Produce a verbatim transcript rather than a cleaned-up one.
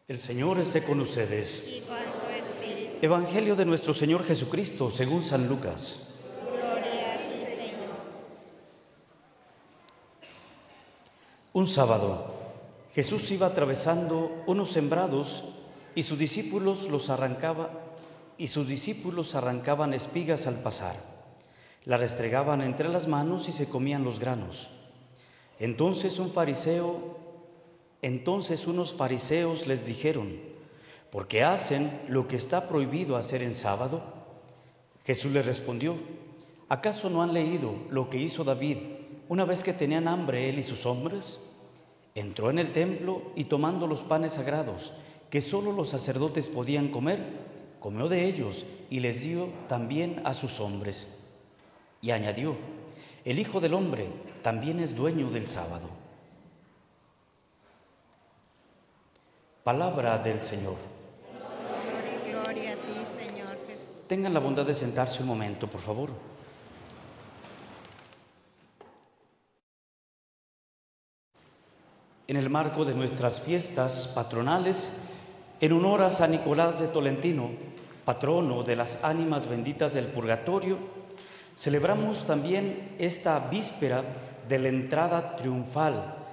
El Señor esté con ustedes. Y con su espíritu. Evangelio de nuestro Señor Jesucristo según San Lucas. Gloria a ti, Señor. Un sábado, Jesús iba atravesando unos sembrados y sus discípulos los arrancaba y sus discípulos arrancaban espigas al pasar. La restregaban entre las manos y se comían los granos. Entonces un fariseo, entonces unos fariseos les dijeron: ¿por qué hacen lo que está prohibido hacer en sábado? Jesús les respondió: ¿acaso no han leído lo que hizo David una vez que tenían hambre él y sus hombres? Entró en el templo y tomando los panes sagrados, que solo los sacerdotes podían comer, comió de ellos y les dio también a sus hombres. Y añadió: el Hijo del Hombre también es dueño del sábado. Palabra del Señor. Gloria a ti, Señor Jesús. Tengan la bondad de sentarse un momento, por favor. En el marco de nuestras fiestas patronales, en honor a San Nicolás de Tolentino, patrono de las ánimas benditas del purgatorio, celebramos también esta víspera de la entrada triunfal